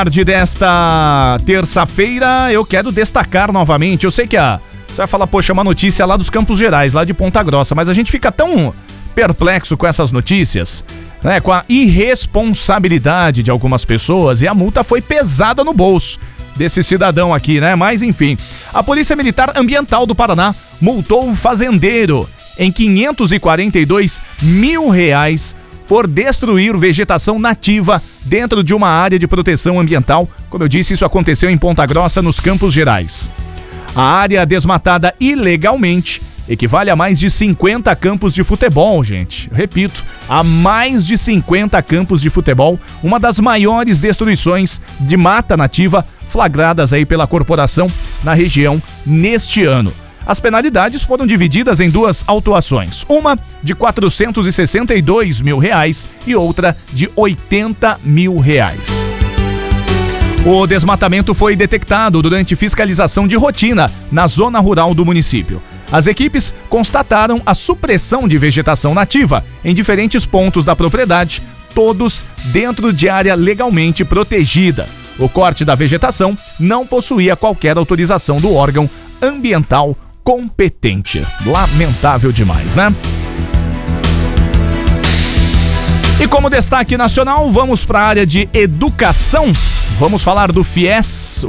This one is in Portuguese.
Tarde desta terça-feira, eu quero destacar novamente. Eu sei que você vai falar, poxa, uma notícia lá dos Campos Gerais, lá de Ponta Grossa, mas a gente fica tão perplexo com essas notícias, né? Com a irresponsabilidade de algumas pessoas, e a multa foi pesada no bolso desse cidadão aqui, né? Mas enfim, a Polícia Militar Ambiental do Paraná multou um fazendeiro em R$542 mil por destruir vegetação nativa dentro de uma área de proteção ambiental. Como eu disse, isso aconteceu em Ponta Grossa, nos Campos Gerais. A área desmatada ilegalmente equivale a mais de 50 campos de futebol, gente. Repito, a mais de 50 campos de futebol, uma das maiores destruições de mata nativa flagradas aí pela corporação na região neste ano. As penalidades foram divididas em duas autuações, uma de R$462 mil e outra de R$80 mil. O desmatamento foi detectado durante fiscalização de rotina na zona rural do município. As equipes constataram a supressão de vegetação nativa em diferentes pontos da propriedade, todos dentro de área legalmente protegida. O corte da vegetação não possuía qualquer autorização do órgão ambiental competente. Lamentável demais, né? E como destaque nacional, vamos para a área de educação. Vamos falar do FIES,